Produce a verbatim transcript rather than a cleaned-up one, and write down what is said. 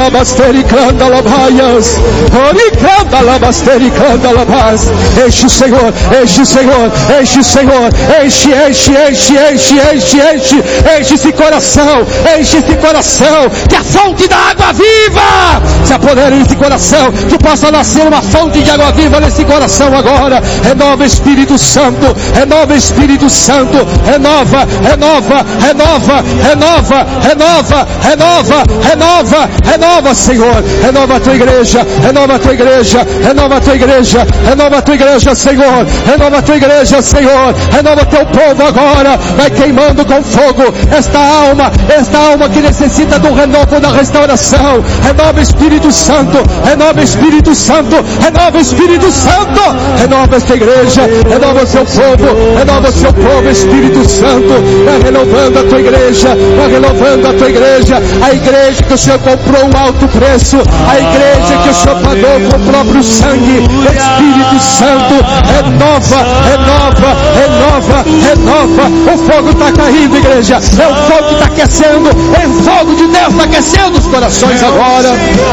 Enche o Senhor, enche o Senhor, enche o Senhor, enche, enche, enche, enche, enche, enche, enche esse coração, enche esse coração, que a fonte da água viva se apodere nesse coração, que possa nascer uma fonte de água viva nesse coração agora. Renova, Espírito Santo, renova, Espírito Santo, renova, renova, renova, renova, renova, renova, renova, renova, Senhor, renova a tua igreja, renova a tua igreja, renova a tua igreja, renova a tua igreja, Senhor, renova a tua igreja, Senhor, renova o teu povo agora, vai queimando com fogo esta alma, esta alma que necessita do renovo da restauração. Renova, Espírito Santo, renova, Espírito Santo, renova, Espírito Santo, renova esta igreja, renova o seu povo, renova o seu povo, Espírito Santo, vai renovando a tua igreja, vai renovando a tua igreja, a igreja que o Senhor comprou um alto preço, a igreja que o Senhor pagou com o próprio sangue. Espírito Santo, renova, renova, renova, renova. O fogo está caindo, igreja, é o fogo que está aquecendo, é o fogo de Deus está aquecendo os corações agora.